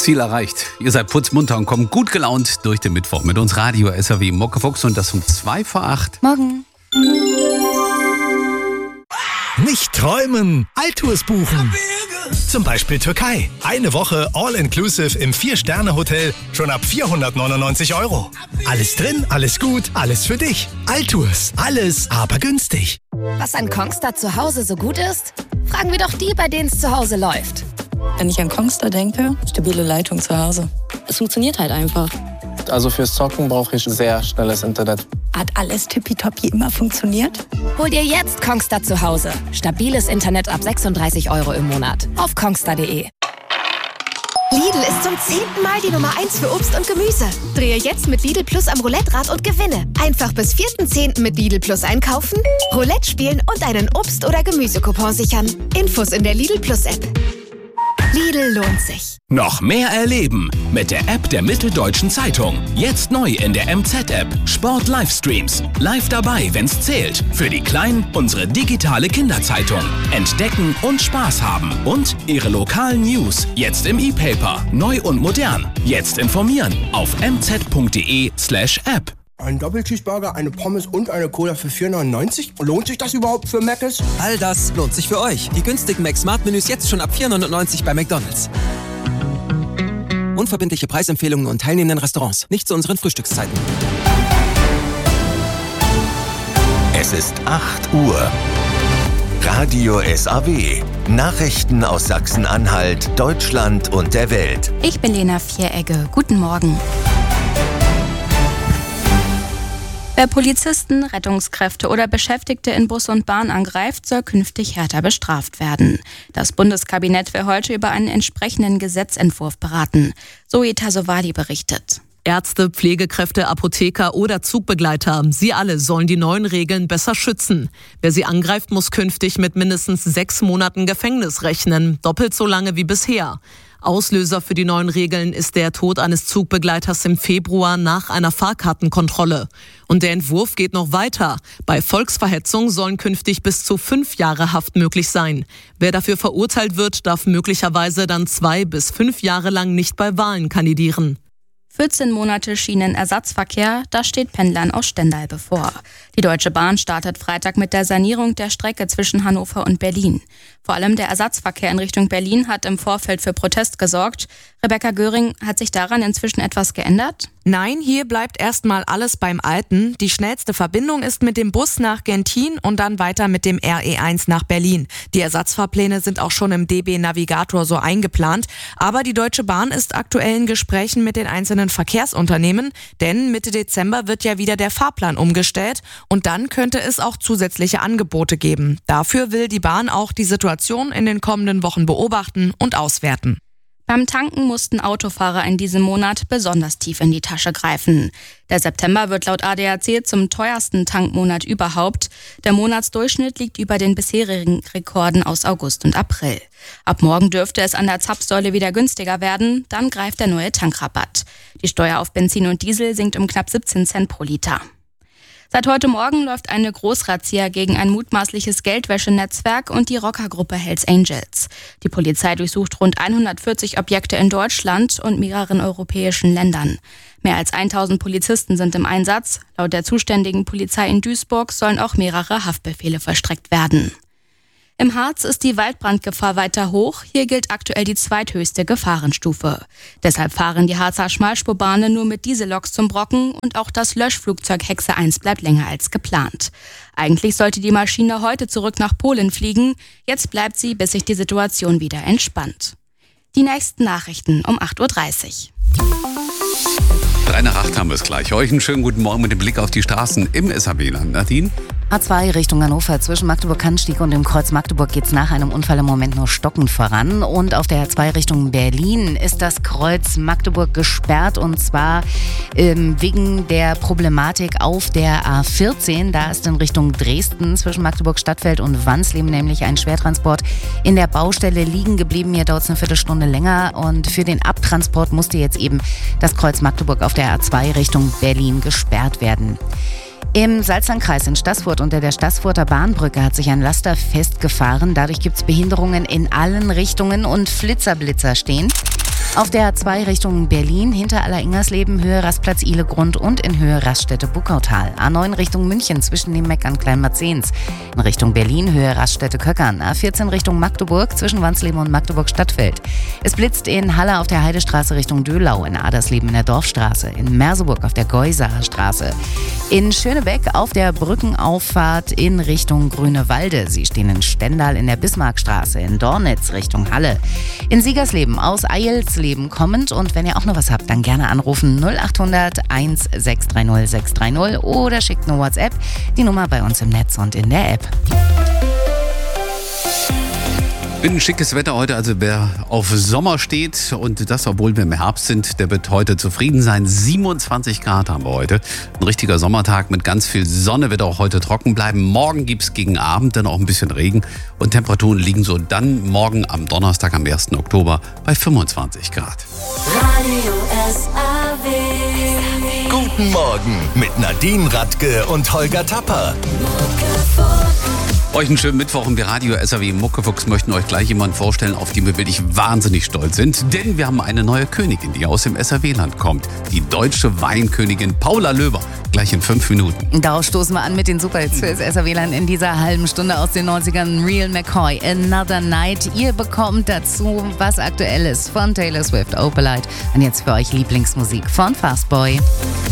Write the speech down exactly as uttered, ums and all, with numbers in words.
Ziel erreicht. Ihr seid putzmunter und kommt gut gelaunt durch den Mittwoch mit uns Radio S R W Muckefuchs und das um zwei vor acht. Morgen. Nicht träumen, Altours buchen. Zum Beispiel Türkei. Eine Woche All-Inclusive im Vier-Sterne-Hotel schon ab vierhundertneunundneunzig Euro. Alles drin, alles gut, alles für dich. Altours, alles aber günstig. Was an Kongstar zu Hause so gut ist? Fragen wir doch die, bei denen es zu Hause läuft. Wenn ich an Kongstar denke, stabile Leitung zu Hause. Es funktioniert halt einfach. Also fürs Zocken brauche ich sehr schnelles Internet. Hat alles tippitoppi immer funktioniert? Hol dir jetzt Kongstar zu Hause. Stabiles Internet ab sechsunddreißig Euro im Monat. Auf kongstar punkt de. Lidl ist zum zehnten Mal die Nummer eins für Obst und Gemüse. Drehe jetzt mit Lidl Plus am Roulette-Rad und gewinne. Einfach bis vierten zehnten mit Lidl Plus einkaufen, Roulette spielen und einen Obst- oder Gemüsecoupon sichern. Infos in der Lidl Plus App. Lidl lohnt sich. Noch mehr erleben mit der App der Mitteldeutschen Zeitung. Jetzt neu in der M Z-App. Sport-Livestreams. Live dabei, wenn's zählt. Für die Kleinen unsere digitale Kinderzeitung. Entdecken und Spaß haben. Und ihre lokalen News. Jetzt im E-Paper. Neu und modern. Jetzt informieren. Auf m z punkt de slash app. Ein Doppelcheeseburger, eine Pommes und eine Cola für vier neunundneunzig? Lohnt sich das überhaupt für Mc's? All das lohnt sich für euch. Die günstigen Mac-Smart-Menüs jetzt schon ab vier neunundneunzig bei McDonald's. Unverbindliche Preisempfehlungen und teilnehmenden Restaurants. Nicht zu unseren Frühstückszeiten. Es ist acht Uhr. Radio S A W. Nachrichten aus Sachsen-Anhalt, Deutschland und der Welt. Ich bin Lena Vieregge. Guten Morgen. Wer Polizisten, Rettungskräfte oder Beschäftigte in Bus und Bahn angreift, soll künftig härter bestraft werden. Das Bundeskabinett will heute über einen entsprechenden Gesetzentwurf beraten. Zoe Tasovali berichtet. Ärzte, Pflegekräfte, Apotheker oder Zugbegleiter, sie alle sollen die neuen Regeln besser schützen. Wer sie angreift, muss künftig mit mindestens sechs Monaten Gefängnis rechnen, doppelt so lange wie bisher. Auslöser für die neuen Regeln ist der Tod eines Zugbegleiters im Februar nach einer Fahrkartenkontrolle. Und der Entwurf geht noch weiter. Bei Volksverhetzung sollen künftig bis zu fünf Jahre Haft möglich sein. Wer dafür verurteilt wird, darf möglicherweise dann zwei bis fünf Jahre lang nicht bei Wahlen kandidieren. vierzehn Monate Schienenersatzverkehr, das steht Pendlern aus Stendal bevor. Die Deutsche Bahn startet Freitag mit der Sanierung der Strecke zwischen Hannover und Berlin. Vor allem der Ersatzverkehr in Richtung Berlin hat im Vorfeld für Protest gesorgt. Rebecca Göring, hat sich daran inzwischen etwas geändert? Nein, hier bleibt erstmal alles beim Alten. Die schnellste Verbindung ist mit dem Bus nach Gentin und dann weiter mit dem R E eins nach Berlin. Die Ersatzfahrpläne sind auch schon im D B Navigator so eingeplant. Aber die Deutsche Bahn ist aktuell in Gesprächen mit den einzelnen Verkehrsunternehmen, denn Mitte Dezember wird ja wieder der Fahrplan umgestellt und dann könnte es auch zusätzliche Angebote geben. Dafür will die Bahn auch die Situation in den kommenden Wochen beobachten und auswerten. Beim Tanken mussten Autofahrer in diesem Monat besonders tief in die Tasche greifen. Der September wird laut A D A C zum teuersten Tankmonat überhaupt. Der Monatsdurchschnitt liegt über den bisherigen Rekorden aus August und April. Ab morgen dürfte es an der Zapfsäule wieder günstiger werden, dann greift der neue Tankrabatt. Die Steuer auf Benzin und Diesel sinkt um knapp siebzehn Cent pro Liter. Seit heute Morgen läuft eine Großrazzia gegen ein mutmaßliches Geldwäschenetzwerk und die Rockergruppe Hells Angels. Die Polizei durchsucht rund hundertvierzig Objekte in Deutschland und mehreren europäischen Ländern. Mehr als tausend Polizisten sind im Einsatz. Laut der zuständigen Polizei in Duisburg sollen auch mehrere Haftbefehle vollstreckt werden. Im Harz ist die Waldbrandgefahr weiter hoch. Hier gilt aktuell die zweithöchste Gefahrenstufe. Deshalb fahren die Harzer Schmalspurbahnen nur mit Dieselloks zum Brocken und auch das Löschflugzeug Hexe eins bleibt länger als geplant. Eigentlich sollte die Maschine heute zurück nach Polen fliegen. Jetzt bleibt sie, bis sich die Situation wieder entspannt. Die nächsten Nachrichten um acht Uhr dreißig. Drei nach acht haben wir es gleich. Euch einen schönen guten Morgen mit dem Blick auf die Straßen im S A W-Land. Nadine? A zwei Richtung Hannover. Zwischen Magdeburg-Kannstieg und dem Kreuz Magdeburg geht es nach einem Unfall im Moment nur stockend voran. Und auf der A zwei Richtung Berlin ist das Kreuz Magdeburg gesperrt. Und zwar ähm, wegen der Problematik auf der A vierzehn. Da ist in Richtung Dresden zwischen Magdeburg-Stadtfeld und Wansleben nämlich ein Schwertransport in der Baustelle liegen geblieben. Hier dauert es eine Viertelstunde länger. Und für den Abtransport musste jetzt eben das Kreuz Magdeburg auf der A zwei Richtung Berlin gesperrt werden. Im Salzlandkreis in Staßfurt unter der Staßfurter Bahnbrücke hat sich ein Laster festgefahren. Dadurch gibt es Behinderungen in allen Richtungen und Flitzerblitzer stehen. Auf der A zwei Richtung Berlin, hinter Aller-Ingersleben, Höhe Rastplatz Ihlegrund und in Höhe Raststätte Buckautal. A neun Richtung München zwischen dem Meck an Kleinmarzens. In Richtung Berlin, Höhe Raststätte Köckern. A vierzehn Richtung Magdeburg zwischen Wansleben und Magdeburg Stadtfeld. Es blitzt in Halle auf der Heidestraße Richtung Dölau, in Adersleben in der Dorfstraße, in Merseburg auf der Geusaer Straße. In Schönebeck auf der Brückenauffahrt in Richtung Grünewalde. Sie stehen in Stendal in der Bismarckstraße, in Dornitz Richtung Halle. In Siegersleben aus Eilsleben kommend, und wenn ihr auch noch was habt, dann gerne anrufen null acht hundert eins sechs drei null sechs drei null oder schickt eine WhatsApp, die Nummer bei uns im Netz und in der App. Ein schickes Wetter heute, also wer auf Sommer steht und das, obwohl wir im Herbst sind, der wird heute zufrieden sein. siebenundzwanzig Grad haben wir heute. Ein richtiger Sommertag mit ganz viel Sonne, wird auch heute trocken bleiben. Morgen gibt es gegen Abend dann auch ein bisschen Regen und Temperaturen liegen so dann morgen am Donnerstag, am ersten Oktober bei fünfundzwanzig Grad. Radio S A W. Guten Morgen mit Nadine Radke und Holger Tapper. Euch einen schönen Mittwoch, und wir Radio S A W Muckefuchs möchten euch gleich jemanden vorstellen, auf den wir wirklich wahnsinnig stolz sind. Denn wir haben eine neue Königin, die aus dem S A W-Land kommt. Die deutsche Weinkönigin Paula Löber. Gleich in fünf Minuten. Darauf stoßen wir an mit den Superhits für das S A W-Land in dieser halben Stunde aus den neunzigern. Real McCoy, Another Night. Ihr bekommt dazu was Aktuelles von Taylor Swift, Opalite. Und jetzt für euch Lieblingsmusik von Fastboy.